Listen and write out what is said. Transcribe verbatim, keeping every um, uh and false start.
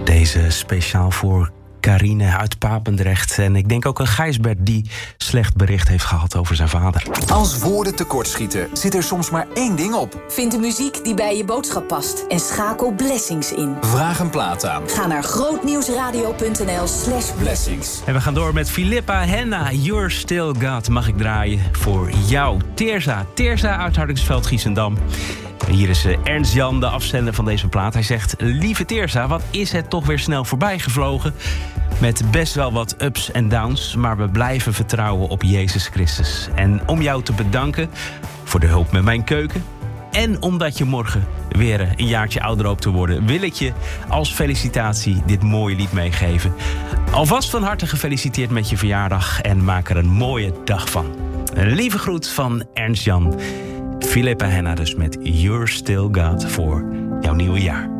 Deze speciaal voor Carine uit Papendrecht. En ik denk ook aan Gijsbert die slecht bericht heeft gehad over zijn vader. Als woorden tekortschieten zit er soms maar één ding op. Vind de muziek die bij je boodschap past en schakel Blessings in. Vraag een plaat aan. Ga naar grootnieuwsradio.nl slash blessings. En we gaan door met Philippa Henna. You're Still God mag ik draaien voor jou. Teersa, Teersa uit Hardingsveld, Giessendam. En hier is Ernst Jan, de afzender van deze plaat. Hij zegt, lieve Teersa, wat is het toch weer snel voorbij gevlogen. Met best wel wat ups en downs, maar we blijven vertrouwen op Jezus Christus. En om jou te bedanken voor de hulp met mijn keuken. En omdat je morgen weer een jaartje ouder hoopt te worden, wil ik je als felicitatie dit mooie lied meegeven. Alvast van harte gefeliciteerd met je verjaardag en maak er een mooie dag van. Een lieve groet van Ernst Jan. Philippa Henna dus met You're Still God voor jouw nieuwe jaar.